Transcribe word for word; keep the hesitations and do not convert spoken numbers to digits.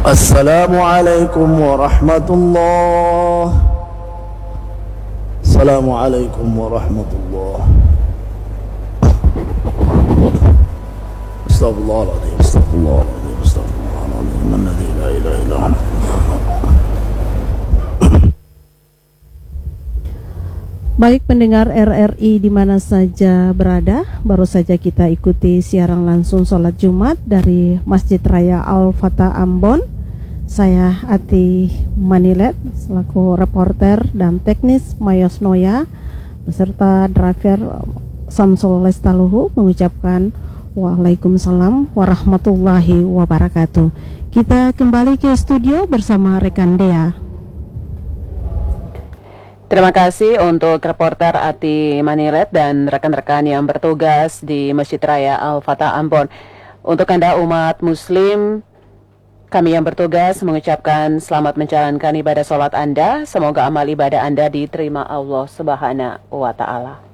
Assalamualaikum warahmatullah. Assalamualaikum warahmatullah. Astagfirullahaladzim, astagfirullahaladzim, astagfirullahaladzim, alladzi la ilaha illa huwa. Baik pendengar R R I di mana saja berada, baru saja kita ikuti siaran langsung sholat Jumat dari Masjid Raya Al-Fatah Ambon. Saya Ati Manilet selaku reporter dan teknis Mayos Noya beserta driver Samsul Lestaluhu mengucapkan Waalaikumsalam warahmatullahi wabarakatuh. Kita kembali ke studio bersama rekan Dea. Terima kasih untuk reporter Ati Manilet dan rekan-rekan yang bertugas di Masjid Raya Al-Fatah Ambon. Untuk Anda umat muslim, kami yang bertugas mengucapkan selamat menjalankan ibadah sholat Anda. Semoga amal ibadah Anda diterima Allah Subhanahu wa Ta'ala.